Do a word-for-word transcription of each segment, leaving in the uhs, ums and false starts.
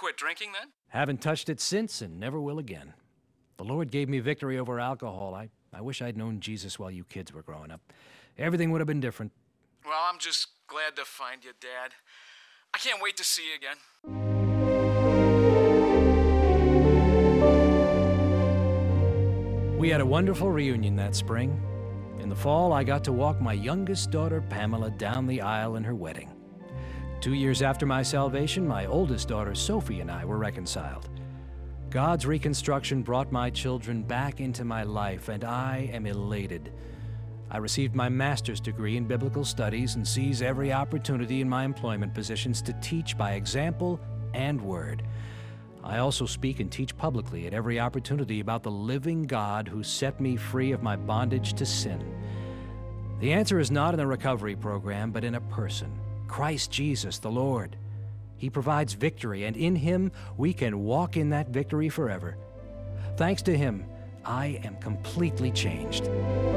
quit drinking then? Haven't touched it since and never will again. The Lord gave me victory over alcohol. I, I wish I'd known Jesus while you kids were growing up. Everything would have been different. Well, I'm just glad to find you, Dad. I can't wait to see you again. We had a wonderful reunion that spring. In the fall, I got to walk my youngest daughter, Pamela, down the aisle in her wedding. Two years after my salvation, my oldest daughter, Sophie, and I were reconciled. God's reconstruction brought my children back into my life, and I am elated. I received my master's degree in biblical studies and seize every opportunity in my employment positions to teach by example and word. I also speak and teach publicly at every opportunity about the living God who set me free of my bondage to sin. The answer is not in a recovery program, but in a person, Christ Jesus, the Lord. He provides victory, and in Him we can walk in that victory forever. Thanks to Him, I am completely changed.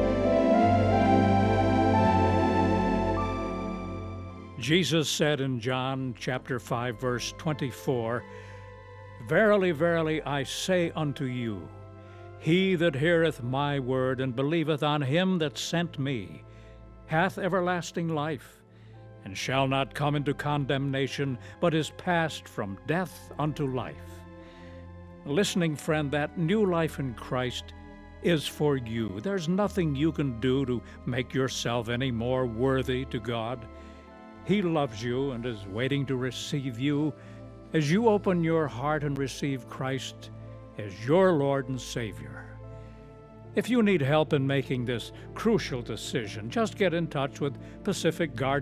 Jesus said in John chapter five, verse twenty-four, "Verily, verily, I say unto you, he that heareth my word and believeth on him that sent me hath everlasting life, and shall not come into condemnation, but is passed from death unto life." Listening friend, that new life in Christ is for you. There's nothing you can do to make yourself any more worthy to God. He loves you and is waiting to receive you as you open your heart and receive Christ as your Lord and Savior. If you need help in making this crucial decision, just get in touch with Pacific Garden